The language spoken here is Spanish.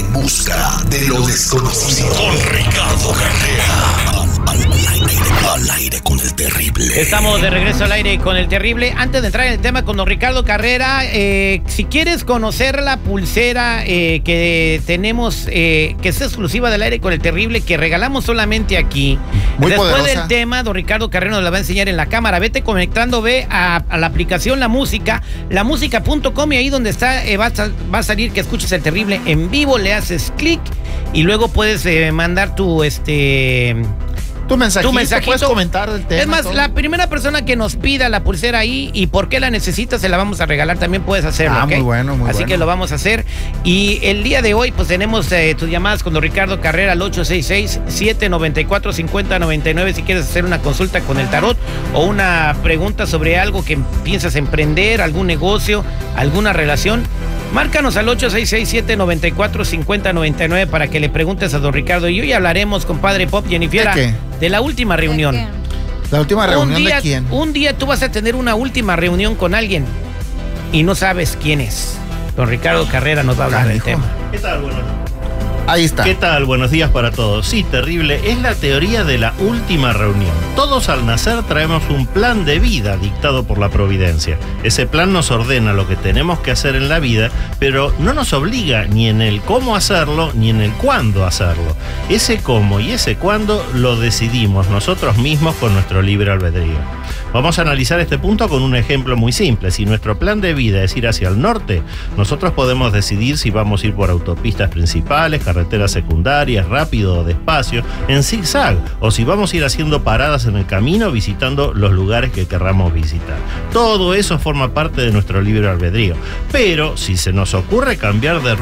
En busca de lo desconocido. Con Ricardo Carrera. Al aire con el terrible. Estamos de regreso al aire con el terrible. Antes de entrar en el tema con don Ricardo Carrera, si quieres conocer la pulsera que tenemos, que es exclusiva del aire con el terrible, que regalamos solamente aquí. Muy Después poderosa. del tema, don Ricardo Carrera nos la va a enseñar en la cámara. Vete conectando, ve a la aplicación La Música, lamusica.com, y ahí donde está va a salir que escuches el terrible en vivo, le haces clic y luego puedes mandar tu Tu mensajito, puedes puedes comentar el tema. Es más, todo. la primera persona que nos pida la pulsera ahí y por qué la necesita, se la vamos a regalar. También puedes hacerlo, ¿ok? Muy bueno, muy Así bueno. que lo vamos a hacer. Y el día de hoy, pues tenemos tus llamadas con don Ricardo Carrera al 866-794-5099 si quieres hacer una consulta con el tarot o una pregunta sobre algo que piensas emprender, algún negocio, alguna relación. Márcanos al 866-794-5099 para que le preguntes a don Ricardo. Y hoy hablaremos, compadre Pop Jennifer, de la última reunión. ¿La última reunión de quién? Un día tú vas a tener una última reunión con alguien y no sabes quién es. Don Ricardo Carrera nos va a hablar del tema. ¿Qué tal? Buenos días. Ahí está. ¿Qué tal? Buenos días para todos. Sí, terrible. Es la teoría de la última reunión. Todos al nacer traemos un plan de vida dictado por la providencia. Ese plan nos ordena lo que tenemos que hacer en la vida, pero no nos obliga ni en el cómo hacerlo, ni en el cuándo hacerlo. Ese cómo y ese cuándo lo decidimos nosotros mismos con nuestro libre albedrío. Vamos a analizar este punto con un ejemplo muy simple. Si nuestro plan de vida es ir hacia el norte, nosotros podemos decidir si vamos a ir por autopistas principales, carreteras secundarias, rápido o despacio, en zigzag, o si vamos a ir haciendo paradas en el camino visitando los lugares que querramos visitar. Todo eso forma parte de nuestro libre albedrío. Pero si se nos ocurre cambiar de